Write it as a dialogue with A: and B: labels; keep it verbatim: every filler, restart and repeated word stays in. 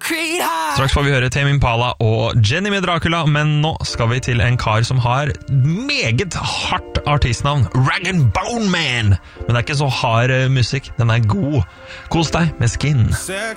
A: Straks får vi høre Tame Impala og Jenny med Dracula, men nå skal vi til en kar som har meget hardt artistnavn, Rag and Bone Man. Men det er ikke så hard musikk, den er god. Kos deg med Skin.